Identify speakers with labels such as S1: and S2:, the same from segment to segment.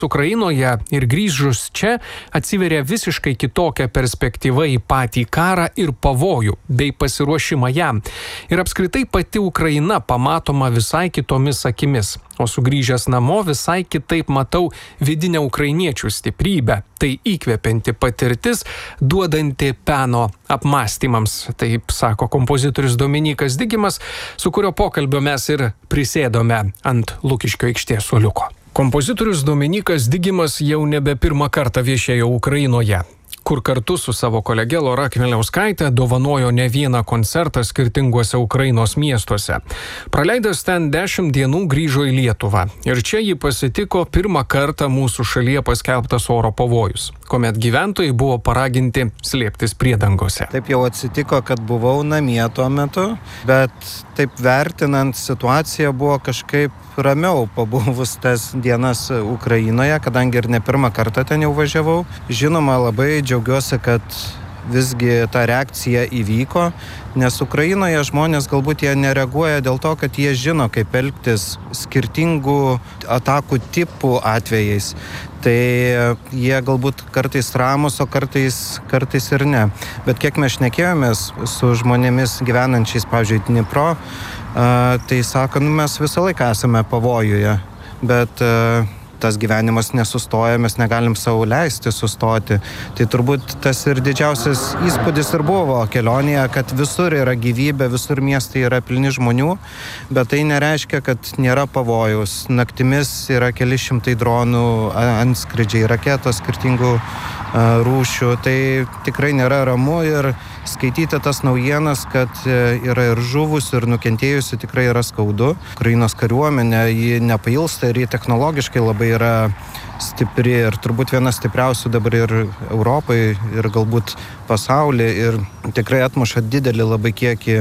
S1: Ukrainoje ir grįžus čia atsiveria visiškai kitokia perspektyva į patį karą ir pavojų bei pasiruošimą jam. Ir apskritai pati Ukraina pamatoma visai kitomis akimis. O sugrįžęs namo visai kitaip matau vidinę ukrainiečių stiprybę. Tai įkvepianti patirtis, duodanti peno apmąstymams. Taip sako kompozitorius Dominykas Digimas, su kurio pokalbio mes ir prisėdome ant Lukiškių aikštės suoliuko. Kompozitorius Dominykas Digimas jau nebe pirmą kartą viešėjo Ukrainoje, kur kartu su savo kolege Lora Kmieliauskaite dovanojo ne vieną koncertą skirtinguose Ukrainos miestuose. Praleidęs ten 10 dienų grįžo į Lietuvą ir čia jį pasitiko pirmą kartą mūsų šalyje paskelbtas oro pavojus, kuomet gyventojai buvo paraginti slėptis priedangose.
S2: Taip jau atsitiko, kad buvau namie tuo metu, bet taip vertinant situaciją buvo kažkaip ramiau pabuvus tas dienas Ukrainoje, kadangi ir ne pirmą kartą ten jau važiavau. Žinoma, labai džiaugiuosi, kad visgi ta reakcija įvyko, nes Ukrainoje žmonės galbūt jie nereaguoja dėl to, kad jie žino, kaip elgtis skirtingų atakų tipų atvejais. Tai jie galbūt kartais ramus, o kartais ir ne. Bet kiek mes šnekėjomės su žmonėmis gyvenančiais, pavyzdžiui, Dnipro, tai sako, mes visą laiką esame pavojuje, bet tas gyvenimas nesustoja, mes negalim savo leisti sustoti. Tai turbūt tas ir didžiausias įspūdis ir buvo kelionėje, kad visur yra gyvybė, visur miestai yra pilni žmonių, bet tai nereiškia, kad nėra pavojaus. Naktimis yra keli šimtai dronų, antskrydžiai, raketos skirtingų rūšių. Tai tikrai nėra ramu ir skaityti tas naujienas, kad yra ir žuvusių, ir nukentėjusių, tikrai yra skaudu. Ukrainos kariuomenė, ji nepailsta ir ji technologiškai labai yra stipri ir turbūt viena stipriausių dabar ir Europai, ir galbūt pasaulyje, ir tikrai atmuša didelį labai kiekį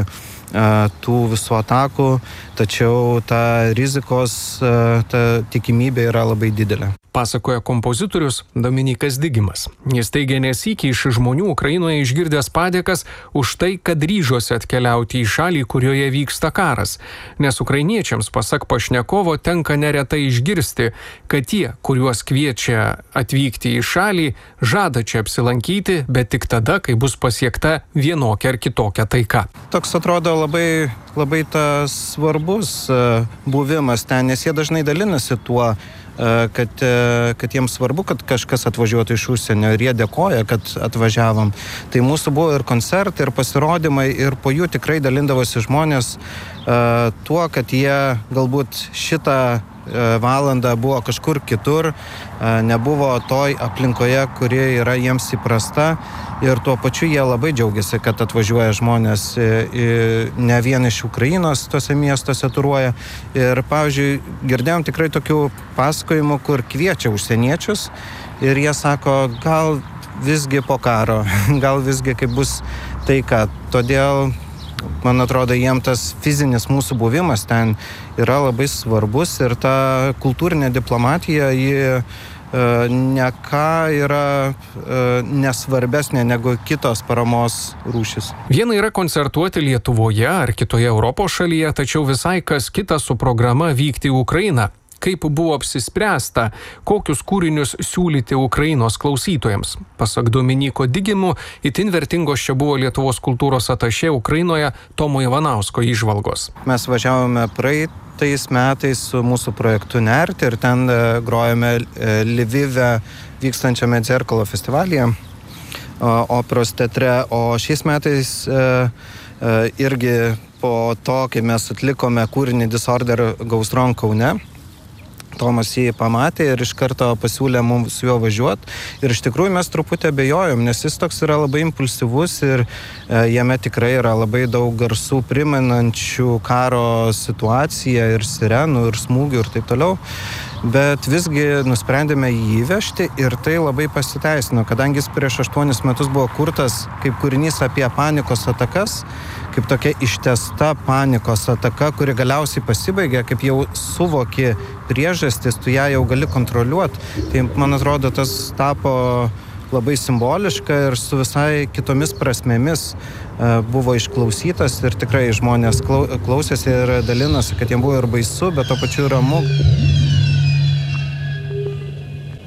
S2: tų visų atakų, tačiau ta rizikos, ta tikimybė yra labai didelė.
S1: Pasakoja kompozitorius Dominykas Digimas. Jis teigia nesykį iš žmonių Ukrainoje išgirdęs padėkas už tai, kad ryžosi atkeliauti į šalį, kurioje vyksta karas. Nes ukrainiečiams, pasak pašnekovo, tenka neretai išgirsti, kad tie, kuriuos kviečia atvykti į šalį, žada čia apsilankyti, bet tik tada, kai bus pasiekta vienokia ar kitokia taika.
S2: Toks atrodo labai tas svarbus buvimas ten, nes jie dažnai dalinasi tuo, kad jiems svarbu, kad kažkas atvažiuotų iš užsienio ir jie dėkoja, kad atvažiavom. Tai mūsų buvo ir koncertai, ir pasirodymai, ir po jų tikrai dalindavosi žmonės tuo, kad jie galbūt šitą valandą buvo kažkur kitur, nebuvo toj aplinkoje, kuri yra jiems įprasta, ir tuo pačiu jie labai džiaugiasi, kad atvažiuoja žmonės ne vien iš Ukrainos tuose miestuose turuoja. Ir, pavyzdžiui, girdėjom tikrai tokių pasakojimų, kur kviečia užsieniečius ir jie sako, gal visgi po karo, gal visgi kaip bus taika. Todėl man atrodo, jiem tas fizinis mūsų buvimas ten yra labai svarbus ir ta kultūrinė diplomatija, ji ne ką yra nesvarbesnė negu kitos paramos rūšis.
S1: Viena yra koncertuoti Lietuvoje ar kitoje Europos šalyje, tačiau visai kas kita su programa vykti į Ukrainą. Kaip buvo apsispręsta, kokius kūrinius siūlyti Ukrainos klausytojams. Pasak Dominyko Digimo, itin vertingos čia buvo Lietuvos kultūros atašė Ukrainoje Tomo Ivanausko įžvalgos.
S2: Mes važiavome praeitais metais su mūsų projektu Nerti ir ten grojame Lvive vykstančiame Dzerkalo festivalyje, operos teatre, o šiais metais irgi po to, kai mes atlikome kūrinį Disorder Goes Wrong Kaune, Tomas jį pamatė ir iš karto pasiūlė mums su juo važiuoti. Ir iš tikrųjų mes truputį abejojom, nes jis toks yra labai impulsyvus ir jame tikrai yra labai daug garsų primenančių karo situaciją ir sirenų, ir smūgių ir taip toliau. Bet visgi nusprendėme jį įvežti ir tai labai pasiteisino, kadangi jis prieš 8 metus buvo kurtas kaip kūrinys apie panikos atakas, kaip tokia ištęsta panikos ataka, kuri galiausiai pasibaigė, kaip jau suvoki priežastis, tu ją jau gali kontroliuoti. Tai, man atrodo, tas tapo labai simboliška ir su visai kitomis prasmėmis buvo išklausytas ir tikrai žmonės klausėsi ir dalinosi, kad jiems buvo ir baisu, bet to pačiu ramu.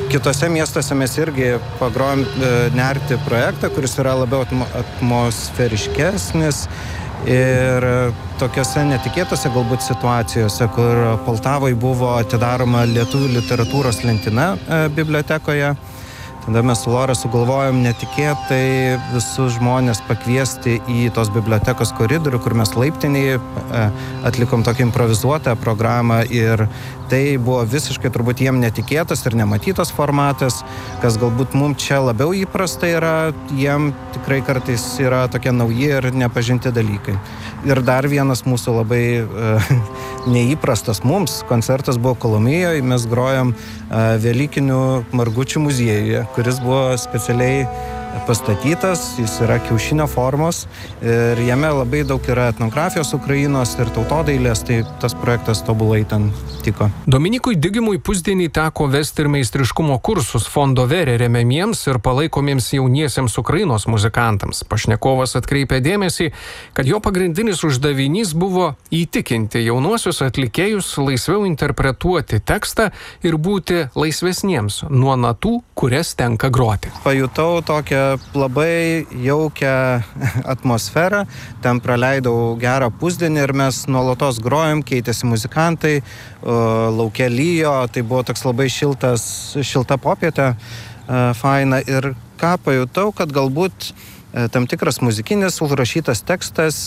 S2: Kitose miestuose mes irgi pagrojom Nerti projektą, kuris yra labiau atmosferiškesnis ir tokiose netikėtose galbūt situacijose, kur Poltavoj buvo atidaroma lietuvių literatūros lentyna bibliotekoje. Tada mes su Lora sugalvojom netikėtai visus žmonės pakviesti į tos bibliotekos koridorių, kur mes laiptinėje atlikom tokią improvizuotą programą ir tai buvo visiškai turbūt jiem netikėtas ir nematytas formatas, kas galbūt mums čia labiau įprasta yra, jiem tikrai kartais yra tokie nauji ir nepažinti dalykai. Ir dar vienas mūsų labai neįprastas mums koncertas buvo Kolumbijoj, mes grojom Velykinių margučių muziejuje, kuris buvo specialiai pastatytas, jis yra kiaušinio formos ir jame labai daug yra etnografijos Ukrainos ir tautodailės, tai tas projektas tobulai ten tiko.
S1: Dominykui Digimui pusdienį teko vesti ir meistriškumo kursus Fondo Verė remiamiems ir palaikomiems jauniesiems Ukrainos muzikantams. Pašnekovas atkreipė dėmesį, kad jo pagrindinis uždavinys buvo įtikinti jaunuosius atlikėjus laisviau interpretuoti tekstą ir būti laisvesniems nuo natų, kurias tenka groti.
S2: Pajutau tokią labai jaukią atmosferą, ten praleidau gerą pusdienį ir mes nuolatos grojom, keitėsi muzikantai, lauke lyjo, tai buvo toks labai šilta popietė, faina ir ką pajutau, kad galbūt tam tikras muzikinis užrašytas tekstas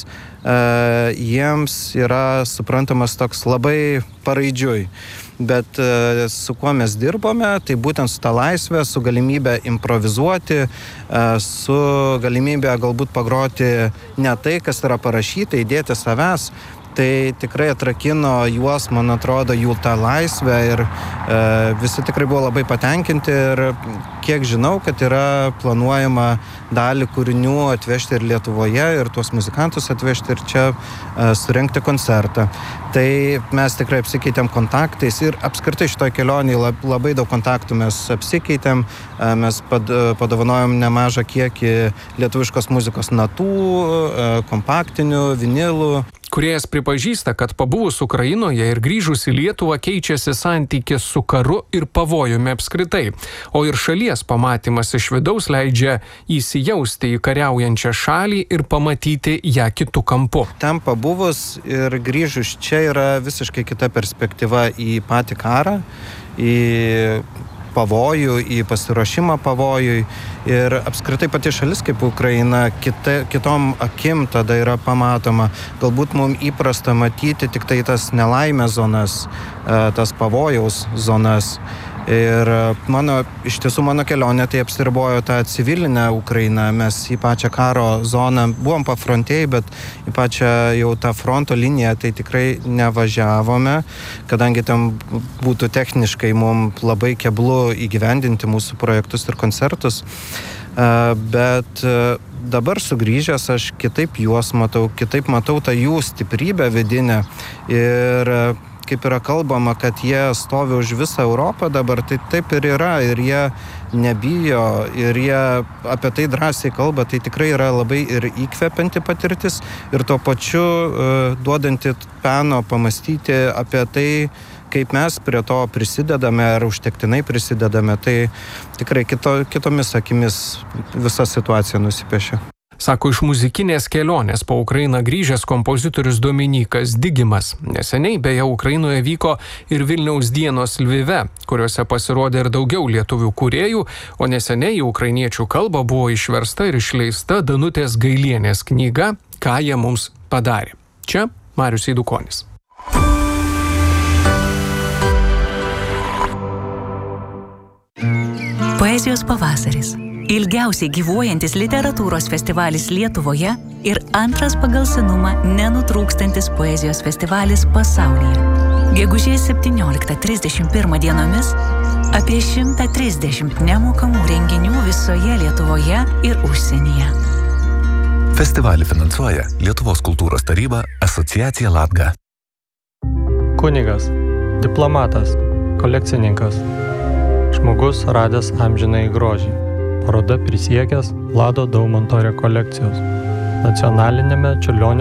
S2: jiems yra suprantamas toks labai paraidžiui. Bet su kuo mes dirbome, tai būtent su ta laisvė, su galimybė improvizuoti, su galimybė galbūt pagroti ne tai, kas yra parašyta, įdėti savęs. Tai tikrai atrakino juos, man atrodo, jų tą laisvę ir visi tikrai buvo labai patenkinti ir kiek žinau, kad yra planuojama dalį kūrinių atvežti ir Lietuvoje ir tuos muzikantus atvežti ir čia surengti koncertą. Tai mes tikrai apsikeitėm kontaktais ir apskritai šitoj kelionėje labai daug kontaktų mes apsikeitėm, mes padovanojom nemažą kiekį lietuviškos muzikos natų, kompaktinių, vinilų.
S1: Kūrėjas pripažįsta, kad pabuvus Ukrainoje ir grįžus į Lietuvą keičiasi santykis su karu ir pavojumi apskritai, o ir šalies pamatymas iš vidaus leidžia įsijausti į kariaujančią šalį ir pamatyti ją kitų kampų.
S2: Ten pabuvus ir grįžus čia yra visiškai kita perspektyva į patį karą, į pavojų, į pasiruošimą pavojui ir apskritai pati šalis kaip Ukraina kitom akim tada yra pamatoma. Galbūt mums įprasta matyti tik tai tas nelaimės zonas, tas pavojaus zonas. Ir iš tiesų mano kelionė tai apsiribojo tą civilinę Ukrainą. Mes į pačią karo zoną buvom pafrontėjai, bet į pačią jau tą fronto liniją tai tikrai nevažiavome, kadangi tam būtų techniškai mums labai keblu įgyvendinti mūsų projektus ir koncertus. Bet dabar sugrįžęs aš kitaip juos matau, kitaip matau tą jų stiprybę vidinę ir kaip yra kalbama, kad jie stovi už visą Europą dabar, tai taip ir yra ir jie nebijo ir jie apie tai drąsiai kalba, tai tikrai yra labai ir įkvepianti patirtis ir tuo pačiu duodanti peno pamastyti apie tai, kaip mes prie to prisidedame ar užtektinai prisidedame, tai tikrai kitomis akimis visa situacija nusipiešia.
S1: Sako iš muzikinės kelionės po Ukrainą grįžęs kompozitorius Dominykas Digimas. Neseniai beje Ukrainoje vyko ir Vilniaus dienos Lvive, kuriuose pasirodė ir daugiau lietuvių kūrėjų, o neseniai į ukrainiečių kalbą buvo išversta ir išleista Danutės Gailienės knyga Ką jie mums padarė. Čia Marius Eidukonis.
S3: Poezijos pavasaris. Ilgiausiai gyvuojantis literatūros festivalis Lietuvoje ir antras pagal senumą nenutrūkstantis poezijos festivalis pasaulyje. Gegužės 17-31 dienomis apie 130 nemokamų renginių visoje Lietuvoje ir užsienyje.
S4: Festivalį finansuoja Lietuvos kultūros taryba, asociacija Latga.
S5: Kunigas, diplomatas, kolekcininkas, žmogus radęs amžinąjį grožį. Paroda Prisiekęs Vlado Daumanto rekolekcijos nacionalinėme Čiurlionio